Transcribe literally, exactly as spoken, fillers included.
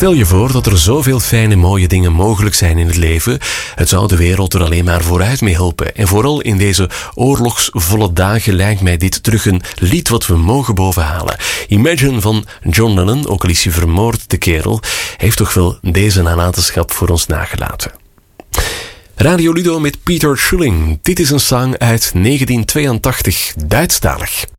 Stel je voor dat er zoveel fijne, mooie dingen mogelijk zijn in het leven. Het zou de wereld er alleen maar vooruit mee helpen. En vooral in deze oorlogsvolle dagen lijkt mij dit terug een lied wat we mogen bovenhalen. Imagine van John Lennon, ook al is hij vermoord, de kerel, heeft toch wel deze nalatenschap voor ons nagelaten. Radio Ludo met Peter Schilling. Dit is een song uit negentien tweeëntachtig, Duitsstalig.